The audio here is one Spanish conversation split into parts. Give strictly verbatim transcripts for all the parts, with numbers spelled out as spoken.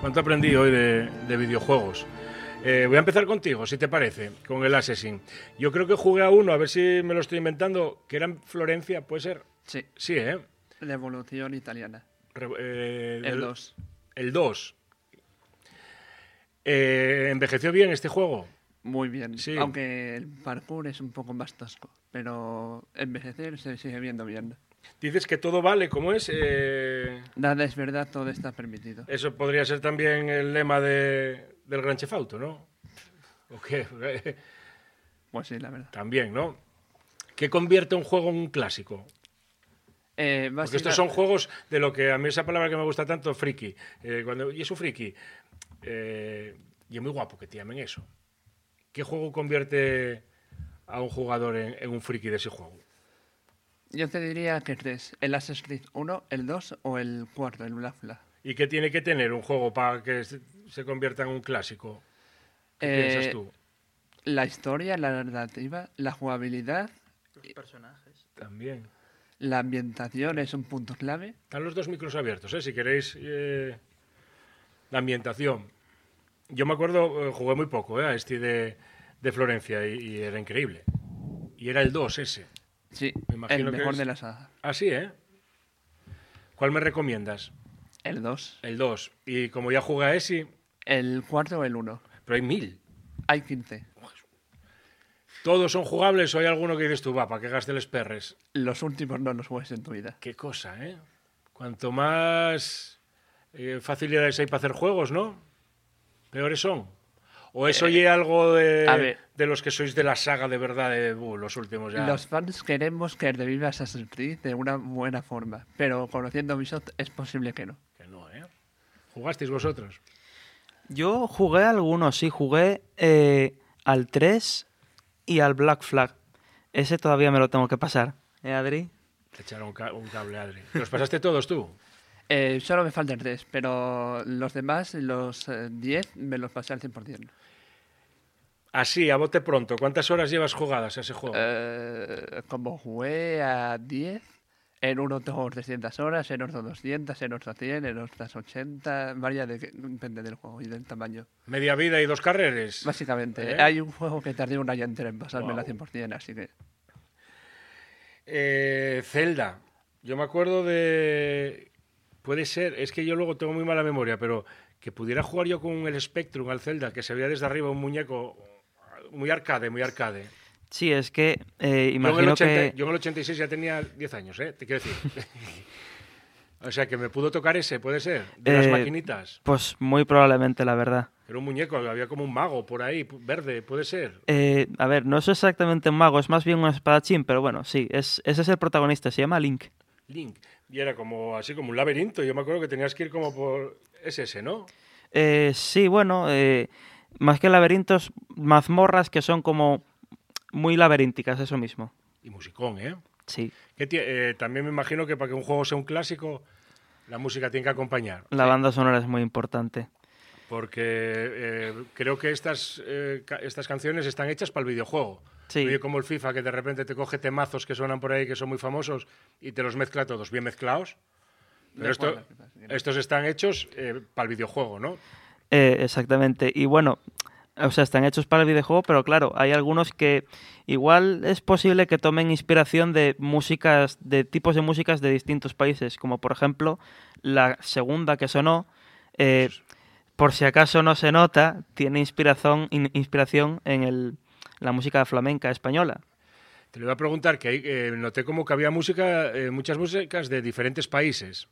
¿Cuánto aprendí hoy de, de videojuegos? Eh, voy a empezar contigo, si te parece, con el Assassin. Yo creo que jugué a uno, a ver si me lo estoy inventando, que era en Florencia, ¿puede ser? Sí. Sí, ¿eh? La evolución italiana. Re, eh, el dos. El dos. Eh, ¿Envejeció bien este juego? Muy bien, sí. Aunque el parkour es un poco más tosco, pero envejecer se sigue viendo bien. Dices que todo vale, ¿cómo es? Eh... Nada es verdad, todo está permitido. Eso podría ser también el lema de, del Gran Theft Auto, ¿no? ¿O qué? Pues sí, la verdad. También, ¿no? ¿Qué convierte un juego en un clásico? Eh, Porque estos son juegos de lo que a mí esa palabra que me gusta tanto, friki. Eh, cuando, y es un friki. Eh, y es muy guapo que te llamen eso. ¿Qué juego convierte a un jugador en, en un friki de ese juego? Yo te diría que tres. El Assassin's Creed uno, el dos o el cuatro, el Black Flag. ¿Y qué tiene que tener un juego para que se, se convierta en un clásico? ¿Qué eh, piensas tú? La historia, la narrativa, la jugabilidad. Los personajes. También. La ambientación es un punto clave. Están los dos micros abiertos, ¿eh? Si queréis eh, la ambientación. Yo me acuerdo, eh, jugué muy poco eh, a este de, de Florencia y, y era increíble. Y era el dos ese. Sí, el mejor es... de la saga. Ah, sí, ¿eh? ¿Cuál me recomiendas? El dos. El dos. Y como ya jugué a ese... El cuatro o el uno. Pero hay mil. Hay quince. ¿Todos son jugables o hay alguno que dices tú, va, para que gastes los perres? Los últimos no los juegues en tu vida. Qué cosa, ¿eh? Cuanto más eh, facilidades hay para hacer juegos, ¿no? Peores son. ¿O eso oye eh, algo de, de los que sois de la saga de verdad de uh, los últimos ya? Los fans queremos que reviva Assassin's Creed de una buena forma, pero conociendo Ubisoft es posible que no. Que no, ¿eh? ¿Jugasteis vosotros? Yo jugué a algunos, sí. Jugué eh, al tres y al Black Flag. Ese todavía me lo tengo que pasar. ¿Eh, Adri? Te echaron un, ca un cable, Adri. ¿Los pasaste todos tú? Eh, solo me faltan tres, pero los demás, los diez, eh, me los pasé al cien por cien. Así, a bote pronto, ¿cuántas horas llevas jugadas a ese juego? Eh, como jugué a diez, en uno tengo trescientas horas, en otro doscientas, en otro cien, en otras ochenta, varía, de, depende del juego y del tamaño. ¿Media vida y dos carreras? Básicamente. ¿Eh? Hay un juego que tardé un año entero en pasármelo wow. al cien por cien, así que... Eh, Zelda. Yo me acuerdo de... Puede ser, es que yo luego tengo muy mala memoria, pero que pudiera jugar yo con el Spectrum al Zelda, que se veía desde arriba un muñeco muy arcade, muy arcade. Sí, es que eh, imagino yo en, el ochenta, que... yo en el ochenta y seis ya tenía diez años, ¿eh? Te quiero decir. O sea, que me pudo tocar ese, ¿puede ser? De eh, las maquinitas. Pues muy probablemente, la verdad. Era un muñeco, había como un mago por ahí, verde, ¿puede ser? Eh, a ver, no es exactamente un mago, es más bien un espadachín, pero bueno, sí, es, ese es el protagonista, se llama Link. Link. Y era como así como un laberinto. Yo me acuerdo que tenías que ir como por... Es ese, ¿no? Eh, sí, bueno, eh, más que laberintos, mazmorras que son como muy laberínticas, eso mismo. Y musicón, ¿eh? Sí. Que eh, también me imagino que para que un juego sea un clásico, la música tiene que acompañar. La banda sonora es muy importante. Porque eh, creo que estas, eh, ca estas canciones están hechas para el videojuego. Sí. Oye, como el FIFA, que de repente te coge temazos que suenan por ahí, que son muy famosos, y te los mezcla todos bien mezclados. Pero esto, estos están hechos eh, para el videojuego, ¿no? Eh, exactamente. Y bueno, o sea, están hechos para el videojuego, pero claro, hay algunos que igual es posible que tomen inspiración de músicas, de tipos de músicas de distintos países, como por ejemplo la segunda que sonó, eh, por si acaso no se nota, tiene inspiración, in, inspiración en el, la música flamenca española. Te lo iba a preguntar, que eh, noté como que había música, eh, muchas músicas de diferentes países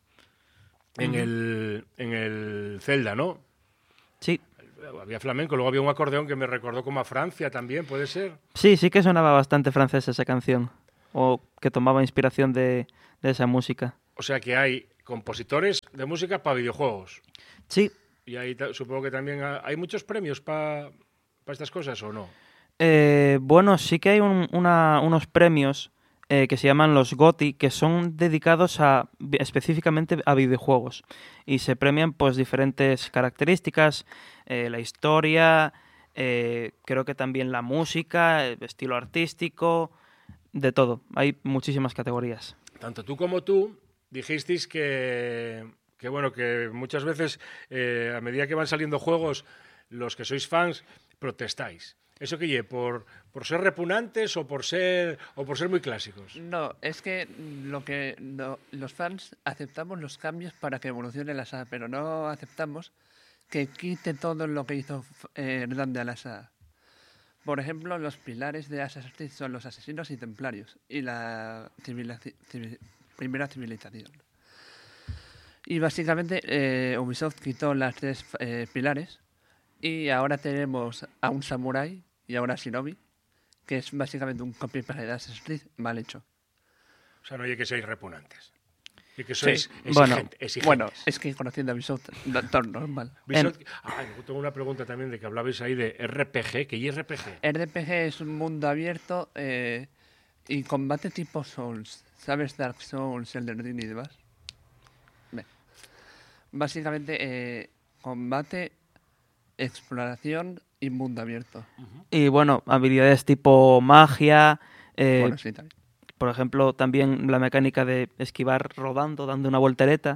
en, uh-huh. el, en el Zelda, ¿no? Sí. Había flamenco, luego había un acordeón que me recordó como a Francia también, ¿puede ser? Sí, sí que sonaba bastante francesa esa canción, o que tomaba inspiración de, de esa música. O sea que hay compositores de música para videojuegos. Sí. Y ahí supongo que también hay muchos premios para pa estas cosas, ¿o no? Eh, bueno, sí que hay un, una, unos premios eh, que se llaman los GOTY, que son dedicados a, específicamente a videojuegos. Y se premian pues diferentes características, eh, la historia, eh, creo que también la música, el estilo artístico, de todo. Hay muchísimas categorías. Tanto tú como tú dijisteis que... Que bueno, que muchas veces, eh, a medida que van saliendo juegos, los que sois fans, protestáis. ¿Eso qué lle? ¿Por, por ser repugnantes o por ser, o por ser muy clásicos? No, es que lo que no- los fans aceptamos los cambios para que evolucione la saga, pero no aceptamos que quite todo lo que hizo eh, grande a la saga. Por ejemplo, los pilares de Assassin's Creed son los asesinos y templarios y la civilizaci- civi- primera civilización. Y básicamente eh, Ubisoft quitó las tres eh, pilares y ahora tenemos a un samurái y ahora a Shinobi, que es básicamente un copy-paste de Assassin's Creed mal hecho. O sea, no oye que seáis repugnantes. Y que sois Sí. exigente- Bueno, exigentes. Bueno, es que conociendo a Ubisoft, no, todo normal. Ubisoft- Ah, luego tengo una pregunta también de que hablabais ahí de R P G. ¿Qué es R P G? R P G es un mundo abierto eh, y combate tipo Souls. ¿Sabes Dark Souls, Elden Ring y demás? Ve. Básicamente, eh, combate, exploración y mundo abierto. Y bueno, habilidades tipo magia, eh, Bueno, sí, también. por ejemplo, también la mecánica de esquivar rodando, dando una voltereta.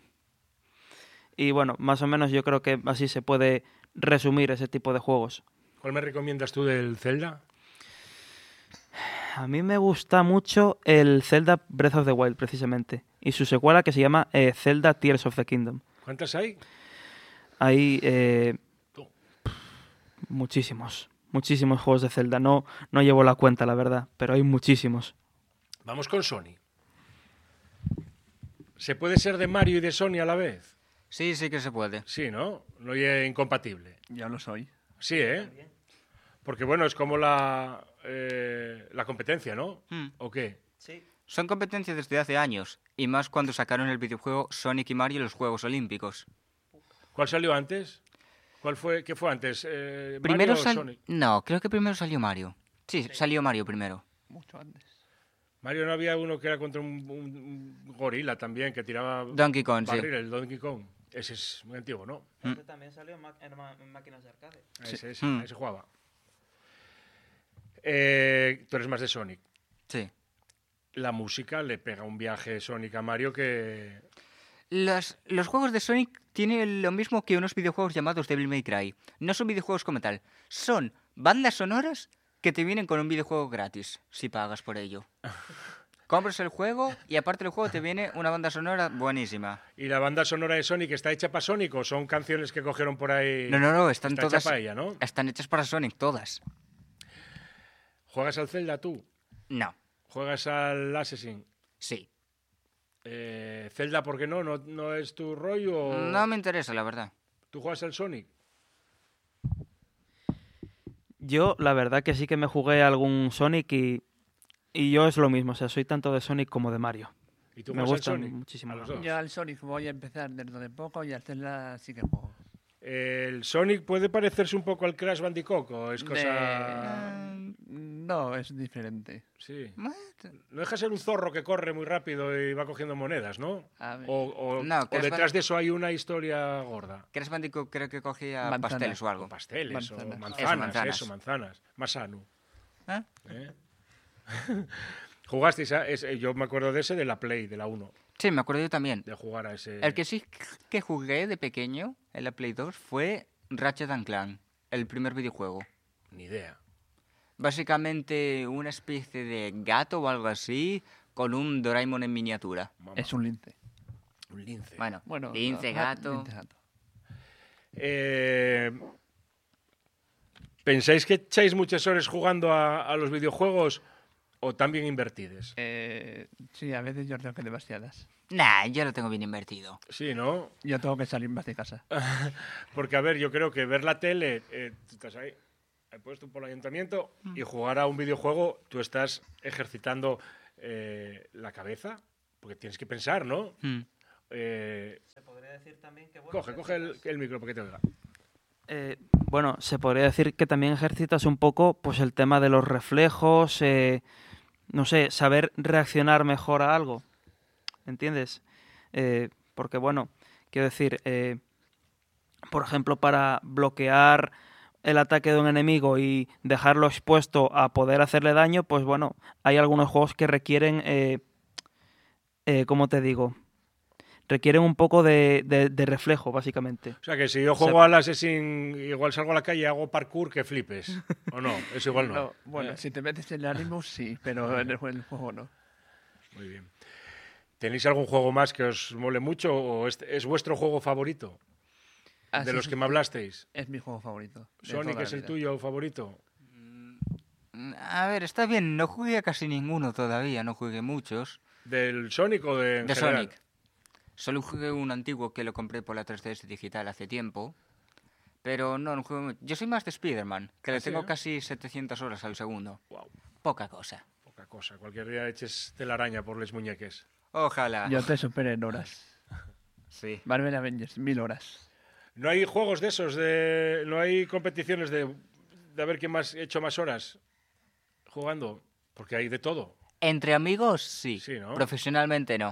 Y bueno, más o menos yo creo que así se puede resumir ese tipo de juegos. ¿Cuál me recomiendas tú del Zelda? A mí me gusta mucho el Zelda Breath of the Wild, precisamente. Y su secuela que se llama eh, Zelda Tears of the Kingdom. ¿Cuántas hay? Hay eh, Tú. muchísimos, muchísimos juegos de Zelda. No, no llevo la cuenta, la verdad, pero hay muchísimos. Vamos con Sony. ¿Se puede ser de Mario y de Sony a la vez? Sí, sí que se puede. Sí, ¿no? No es incompatible. Yo lo soy. Sí, ¿eh? Porque bueno, es como la, eh, la competencia, ¿no? Hmm. ¿O qué? Son competencias desde hace años, y más cuando sacaron el videojuego Sonic y Mario en los Juegos Olímpicos. ¿Cuál salió antes? ¿Cuál fue? ¿Qué fue antes? Eh, Primero ¿Mario o sal- Sonic? No, creo que primero salió Mario. Sí, salió Mario primero. Mucho antes. Mario, no había uno que era contra un, un- un gorila también, que tiraba Donkey Kong, sí. barril, el Donkey Kong. Ese es muy antiguo, ¿no? Este también salió en, máquinas de arcade. Ese, ese, Mm. ese jugaba. Eh, tú eres más de Sonic. Sí. La música le pega un viaje Sonic a Mario que... Los, los juegos de Sonic tienen lo mismo que unos videojuegos llamados Devil May Cry. No son videojuegos como tal. Son bandas sonoras que te vienen con un videojuego gratis, si pagas por ello. Compras el juego y aparte del juego te viene una banda sonora buenísima. ¿Y la banda sonora de Sonic está hecha para Sonic o son canciones que cogieron por ahí? No, no, no, están Está todas... hecha para ella, ¿no? Están hechas para Sonic, todas. ¿Juegas al Zelda tú? No, ¿Juegas al Assassin? sí. Eh, ¿Zelda por qué no? no? ¿No es tu rollo? o No me interesa, la verdad. ¿Tú juegas al Sonic? Yo, la verdad que sí que me jugué algún Sonic y, y yo es lo mismo. O sea, soy tanto de Sonic como de Mario. ¿Y tú Me juegas al gustan Sonic? muchísimo A los los dos. Yo al Sonic voy a empezar dentro de poco y al Zelda sí que juego. ¿El Sonic puede parecerse un poco al Crash Bandicoot o es De- cosa...? No, es diferente. Sí. What? No deja ser un zorro que corre muy rápido y va cogiendo monedas, ¿no? A ver. O, o- No, o Crash detrás Band- de eso hay una historia gorda. Crash Bandicoot creo que cogía Manzanas. pasteles o O algo. pasteles, o Manzanas. manzanas, Eso, manzanas. eso, manzanas. Más sano. ¿Eh? ¿eh? ¿Jugasteis a ese? Yo me acuerdo de ese de la Play, de la uno, Sí, me acuerdo yo también. de jugar a ese... El que sí que jugué de pequeño en la Play dos fue Ratchet and Clank, el primer videojuego. Ni idea. Básicamente una especie de gato o algo así con un Doraemon en miniatura. Mamá, Es un lince. un lince. Bueno, Bueno, lince, ajá, gato. lince, gato. Eh, ¿Pensáis que echáis muchas horas jugando a, a los videojuegos o también invertides? Eh, sí, a veces yo creo que demasiadas. Nah, yo lo tengo bien invertido. Sí, ¿no? Yo tengo que salir más de casa. Porque, a ver, yo creo que ver la tele, eh, tú estás ahí, he puesto por el ayuntamiento, y jugar a un videojuego, tú estás ejercitando eh, la cabeza, porque tienes que pensar, ¿no? Hmm. Eh, Se podría decir también que... coge, coge el, el micro para que te oiga. Eh, bueno, se podría decir que también ejercitas un poco pues el tema de los reflejos, eh, no sé, saber reaccionar mejor a algo, ¿entiendes? Eh, porque bueno, quiero decir, eh, por ejemplo, para bloquear el ataque de un enemigo y dejarlo expuesto a poder hacerle daño, pues bueno, hay algunos juegos que requieren, eh, eh, ¿cómo te digo? requieren un poco de, de, de reflejo, básicamente. O sea, que si yo juego o sea, al Assassin, igual salgo a la calle y hago parkour, que flipes. ¿O no? Eso igual no. no bueno, eh. si te metes en el ánimo, sí, pero en el, en el juego no. Muy bien. ¿Tenéis algún juego más que os mole mucho o es, es vuestro juego favorito? Ah, de sí, los que me hablasteis. Es mi juego favorito. ¿Sonic es el tuyo favorito? A ver, está bien, no jugué casi ninguno todavía, no jugué muchos. ¿Del Sonic o de en De general? Sonic. Solo jugué un antiguo que lo compré por la tres D S digital hace tiempo. Pero no, no jugué mucho. Yo soy más de Spider-Man, que ¿Ah, le tengo sí, eh? casi setecientas horas al segundo. Wow. Poca cosa. Poca cosa. Cualquier día eches telaraña por les muñeques. Ojalá. Yo te superé en horas. Sí. Marvel Avengers, mil horas. ¿No hay juegos de esos? De... ¿No hay competiciones de... de a ver quién más hecho más horas jugando? Porque hay de todo. Entre amigos, sí. Sí, ¿no? Profesionalmente, no.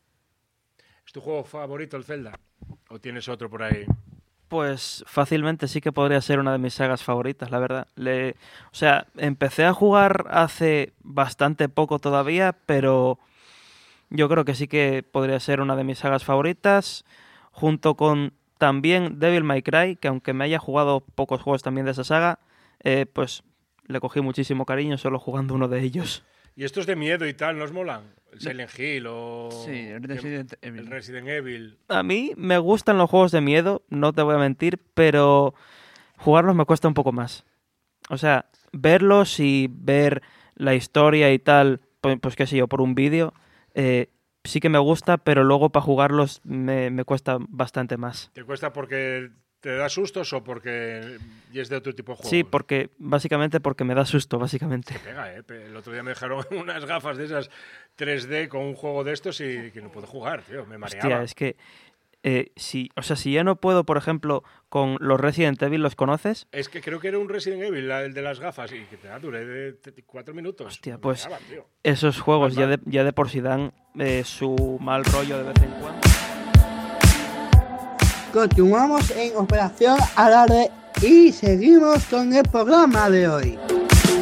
¿Es tu juego favorito el Zelda? ¿O tienes otro por ahí? Pues fácilmente sí que podría ser una de mis sagas favoritas, la verdad. Le... O sea, empecé a jugar hace bastante poco todavía, pero yo creo que sí que podría ser una de mis sagas favoritas, junto con también Devil May Cry, que aunque me haya jugado pocos juegos también de esa saga, eh, pues le cogí muchísimo cariño solo jugando uno de ellos. ¿Y estos de miedo y tal, nos molan? ¿El Silent Hill o...? Sí, el Resident Evil. El Resident Evil. A mí me gustan los juegos de miedo, no te voy a mentir, pero jugarlos me cuesta un poco más. O sea, verlos y ver la historia y tal, pues, pues qué sé yo, por un vídeo, eh, sí que me gusta, pero luego para jugarlos me, me cuesta bastante más. ¿Te cuesta porque te da sustos o porque es de otro tipo de juegos? Sí, porque básicamente porque me da susto, básicamente. Te pega, ¿eh? El otro día me dejaron unas gafas de esas tres D con un juego de estos y que no puedo jugar, tío, me mareaba. Hostia, es que eh, si, o sea, si ya no puedo, por ejemplo, con los Resident Evil, ¿los conoces? Es que creo que era un Resident Evil, el de las gafas, y que te da, duré de cuatro minutos. Hostia, me pues mareaba, tío. Esos juegos ya de, ya de por sí dan eh, su mal rollo de vez en cuando. Continuamos en Operación Alarde y seguimos con el programa de hoy.